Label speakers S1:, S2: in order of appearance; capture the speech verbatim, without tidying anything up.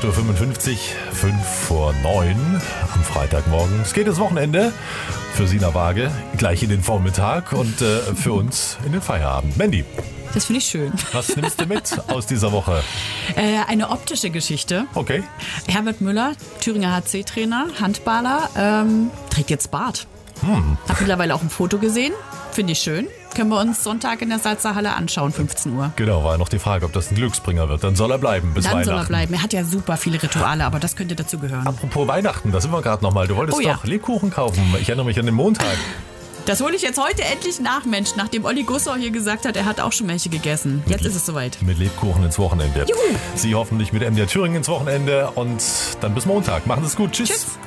S1: Uhr fünfundfünfzig, fünf vor neun am Freitagmorgen. Es geht ins Wochenende für Sina Waage, gleich in den Vormittag und äh, für uns in den Feierabend. Mandy.
S2: Das finde ich schön.
S1: Was nimmst du mit aus dieser Woche?
S2: Äh, eine optische Geschichte.
S1: Okay.
S2: Herbert Müller, Thüringer H C-Trainer, Handballer, ähm, trägt jetzt Bart.
S1: Hm.
S2: Hab mittlerweile auch ein Foto gesehen. Finde ich schön. Können wir uns Sonntag in der Salzer Halle anschauen, fünfzehn Uhr.
S1: Genau, war ja noch die Frage, ob das ein Glücksbringer wird. Dann soll er bleiben bis
S2: Dann
S1: Weihnachten.
S2: soll er bleiben. Er hat ja super viele Rituale, aber das könnte dazu gehören.
S1: Apropos Weihnachten, da sind wir gerade nochmal. Du wolltest
S2: Oh ja.
S1: doch Lebkuchen kaufen. Ich erinnere mich an den Montag.
S2: Das hole ich jetzt heute endlich nach, Mensch, nachdem Olli Gussau hier gesagt hat, er hat auch schon welche gegessen. Jetzt ist es soweit.
S1: Mit Lebkuchen ins Wochenende.
S2: Juhu.
S1: Sie hoffentlich mit M D R Thüringen ins Wochenende und dann bis Montag. Machen Sie es gut. Tschüss.
S2: Tschüss.